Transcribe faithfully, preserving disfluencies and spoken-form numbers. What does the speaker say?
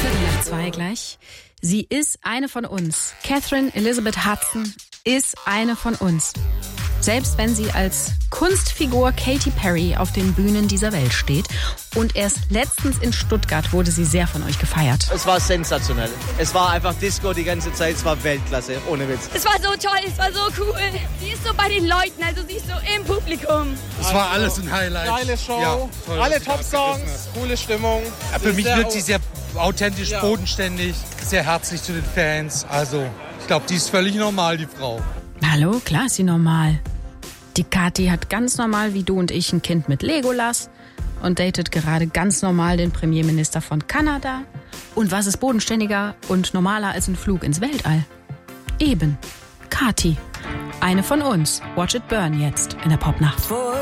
Viertel nach zwei gleich. Sie ist eine von uns. Catherine Elizabeth Hudson ist eine von uns. Selbst wenn sie als Kunstfigur Katy Perry auf den Bühnen dieser Welt steht. Und erst letztens in Stuttgart wurde sie sehr von euch gefeiert. Es war sensationell. Es war einfach Disco die ganze Zeit. Es war Weltklasse, ohne Witz. Es war so toll, es war so cool. Sie ist so bei den Leuten, also sie ist so im Publikum. Es war alles ein Highlight. Geile Show, ja, toll, alle Top-Songs, coole Stimmung. Ja, für mich wirkt sie sehr authentisch, ja. bodenständig, sehr herzlich zu den Fans. Also ich glaube, die ist völlig normal, die Frau. Hallo, klar ist sie normal. Die Kathi hat ganz normal wie du und ich ein Kind mit Legolas und datet gerade ganz normal den Premierminister von Kanada. Und was ist bodenständiger und normaler als ein Flug ins Weltall? Eben, Kathi. Eine von uns. Watch it burn jetzt in der Popnacht.